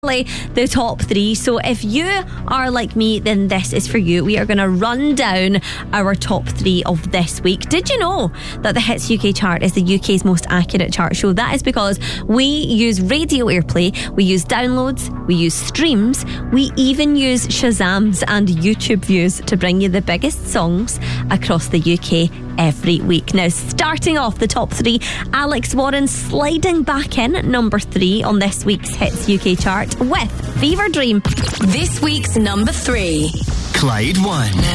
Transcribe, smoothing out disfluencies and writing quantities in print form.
The top three. So if you are like me, then this is for you. We are going to run down our top three of this week. Did you know that the Hits UK chart is the UK's most accurate chart show? That is because we use radio airplay, we use downloads, we use streams, we even use Shazams and YouTube views to bring you the biggest songs across the UK every week. Now, starting off the top three, Alex Warren sliding back in at number 3 on this week's Hits UK chart with Fever Dream. This week's number 3. Clyde One.